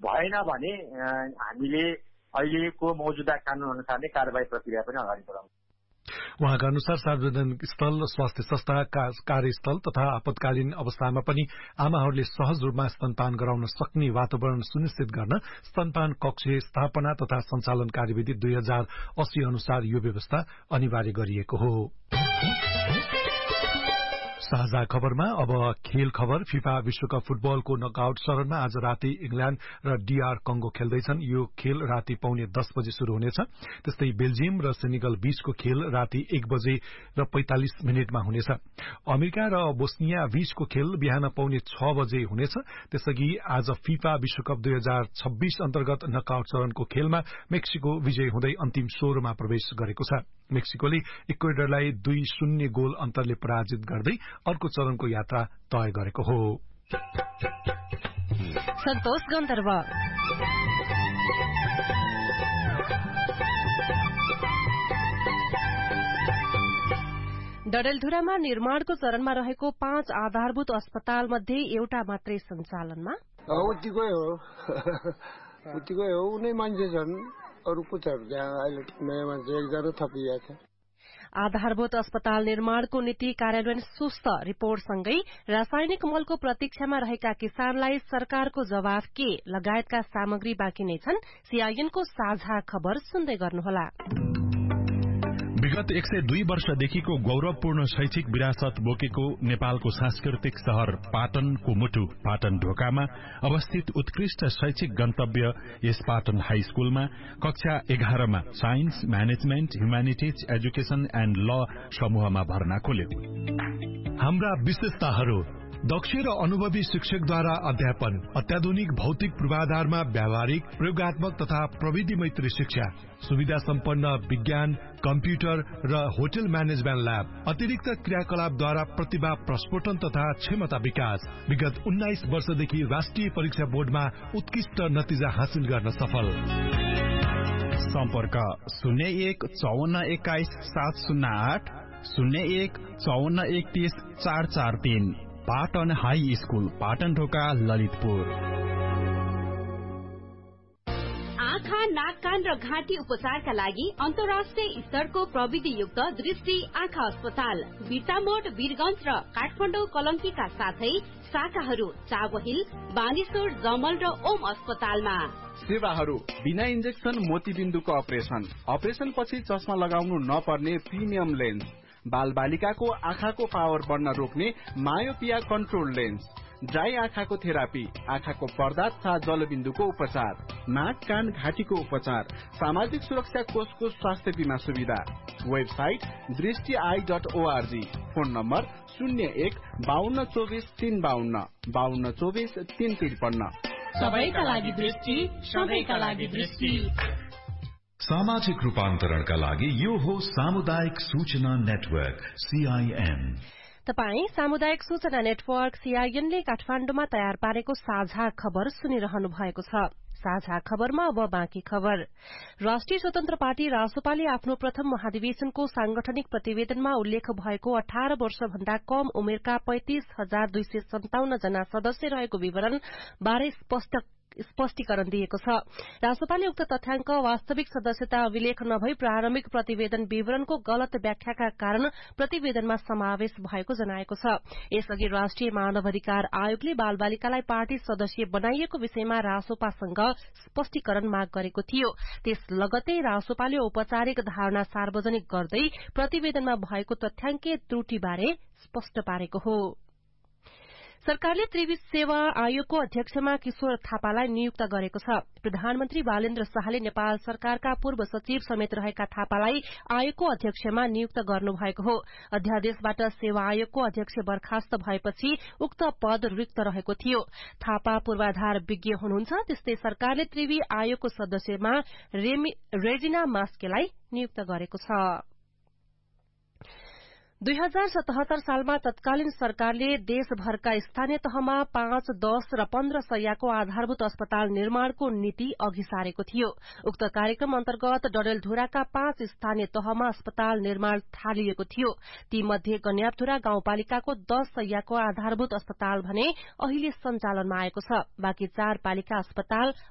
भएन भने हामीले अहिलेको मौजुदा कानून अनुसार नै कारबाही प्रक्रिया पनि अगाडि बढाउँछौं। उहाँका अनुसार सार्वजनिक स्थल, स्वास्थ्य संस्था, कार्यस्थल तथा आपतकालीन अवस्थामा पनि आमाहरूले सहज रूपमा स्तनपान गराउन सक्ने वातावरण सुनिश्चित गर्न स्तनपान कक्ष स्थापना तथा सञ्चालन कार्यविधि 2080 अनुसार यो व्यवस्था अनिवार्य गरिएको हो। साझा खबरमा अब खेल खबर। फिफा विश्वकप फुटबलको नकआउट चरणमा आज राति इंग्ल्याण्ड र डीआर कंगो खेल्दैछन्। यो खेल राति 9:45 बजे शुरू हुनेछ। त्यस्तै बेल्जियम र सेनेगल बीचको खेल राति 1 बजे र 45 मिनटमा हुनेछ। अमेरिका र बोस्निया बीचको खेल बिहान 5:45 बजे हुनेछ। त्यसअघि आज फिफा विश्वकप 2026 अन्तर्गत नकआउट चरणको खेलमा मेक्सिको विजयी हुँदै अन्तिम 16 मा प्रवेश गरेको छ। मेक्सिकोले इक्वेडरलाई 2-0 गोल अन्तरले पराजित गर्दै अर्को चरणको यात्रा तय गरेको हो। सन्तोष गन्धर्व डडेलधुरामा निर्माणको चरणमा रहेको 5 आधारभूत अस्पताल मध्ये एउटा मात्रै सञ्चालनमा उतिकै हो उनै मान्छे छन् अरु कुछहरु त्यहाँ अहिले नयाँ मान्छे एकजना थपिएको छ। आधारभूत अस्पताल निर्माणको नीति कार्यान्वयन सुस्त रिपोर्टसँगै रासायनिक मलको प्रतीक्षामा रहेका किसानलाई सरकारको जवाफ के लगायतका सामग्री बाँकी नै छन्। सीआईएनको साझा खबर सुन्दै गर्नुहोला। विगत 102 वर्षदेखिको गौरवपूर्ण शैक्षिक विरासत बोकेको नेपालको सांस्कृतिक शहर पाटनको मुटु पाटन ढोकामा अवस्थित उत्कृष्ट शैक्षिक गन्तव्य यस पाटन हाई स्कूलमा कक्षा 11 मा science, management, humanities, education and ल समूहमा भर्ना खोल्यो। हाम्रा विशेषताहरू: दक्ष र अनुभवी शिक्षकद्वारा अध्यापन, अत्याधुनिक भौतिक पूर्वाधारमा व्यावहारिक, प्रयोगात्मक तथा प्रविधि मैत्री शिक्षा, सुविधा सम्पन्न विज्ञान, कम्प्युटर र होटल म्यानेजमेन्ट ल्याब, अतिरिक्त क्रियाकलापद्वारा प्रतिभा प्रस्फोटन तथा क्षमता विकास। विगत 19 वर्षदेखि राष्ट्रिय परीक्षा बोर्डमा उत्कृष्ट नतिजा हासिल गर्न सफल। सम्पर्क 01 54 21 708 01 54 31 443। पाटन हाई स्कूल, पाटन ढोका, ललितपुर। आँखा, नाक, कान र घाँटी उपचारका लागि अन्तर्राष्ट्रिय स्तरको प्रविधियुक्त दृष्टि आँखा अस्पताल बिर्तामोड, वीरगंज र काठमाडौँ कलंकीका साथै शाखाहरू चाबहिल, बानेश्वर, जमल र ओम अस्पतालमा। सेवाहरू: बिना इन्जेक्सन मोतीबिन्दुको अपरेसन पछि चस्मा लगाउनु नपर्ने प्रिमियम लेन्स, बाल बालिकाको आँखाको पावर बढ्न रोक्ने मायोपिया कन्ट्रोल लेन्स, ड्राई आँखाको थेरापी, आँखाको पर्दा तथा जलबिन्दुको उपचार, नाक, कान, घाँटीको उपचार, सामाजिक सुरक्षा कोषको स्वास्थ्य बीमा सुविधा। वेबसाइट दृष्टि.org। Phone number 01 52 24 352 52 24 353। सबैका लागि दृष्टि, सबैका लागि दृष्टि। सामाजिक रूपान्तरणका लागि यो हो सामुदायिक सूचना नेटवर्क सीआईएन। तपाई सामुदायिक सूचना नेटवर्क सीआईएनले काठमाडौँमा तयार पारेको साझा खबर सुनिरहनु भएको छ। साझा खबरमा अब बाँकी खबर। राष्ट्रिय स्वतन्त्र पार्टी रासोपाले आफ्नो प्रथम महाधिवेशनको सांगठनिक प्रतिवेदनमा उल्लेख भएको 18 वर्षभन्दा कम उमेरका 35,257 जना सदस्य रहेको विवरण बारे स्पष्टीकरण दिएको छ। रासोपाले उक्त तथ्याङ्क वास्तविक सदस्यता अभिलेख नभई प्रारम्भिक प्रतिवेदन विवरणको गलत व्याख्याका कारण प्रतिवेदनमा समावेश भएको जनाएको छ। यसअघि राष्ट्रिय मानव अधिकार आयोगले बालबालिकालाई पार्टी सदस्य बनाइएको विषयमा रासोपासँग स्पष्टीकरण माग गरेको थियो। त्यस लगतै रासोपाले औपचारिक धारणा सार्वजनिक गर्दै प्रतिवेदनमा भएको तथ्याङ्कीय त्रुटिबारे स्पष्ट पारेको हो। सरकारले त्रिवी सेवा आयोगको अध्यक्षमा किशोर थापालाई नियुक्त गरेको छ। प्रधानमन्त्री बालेन्द्र शाहले नेपाल सरकारका पूर्व सचिव समेत रहेका थापालाई आयोगको अध्यक्षमा नियुक्त गर्नुभएको हो। अध्यादेशबाट सेवा आयोगको अध्यक्ष बर्खास्त भएपछि उक्त पद रिक्त रहेको थियो। थापा पूर्वाधार विज्ञ हुनुहुन्छ। त्यस्तै सरकारले त्रिवी आयोगको सदस्यमा रेजिना मास्केलाई नियुक्त गरेको छ। 2077 सालमा तत्कालीन सरकारले देशभरका स्थानीय तहमा 5, 10 र 15 शैय्याको आधारभूत अस्पताल निर्माणको नीति अघि सारेको थियो। उक्त कार्यक्रम अन्तर्गत डडेलधुराका 5 स्थानीय तहमा अस्पताल निर्माण थालिएको थियो। तीमध्ये गन्याबधुरा गाउँपालिकाको 10 शैय्याको आधारभूत अस्पताल भने अहिले सञ्चालनमा आएको छ। बाँकी 4 पालिका अस्पताल